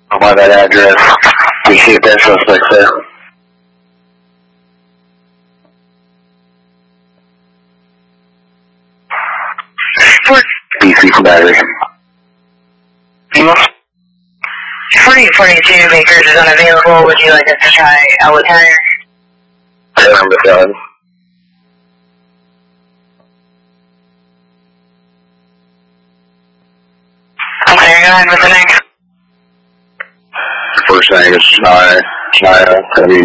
by that address. We see if that suspect's there. BC for battery. 4042 Bakers is unavailable. Would you like us to try outlet tire? Number 7. Okay, go ahead with the next. First name is Shia.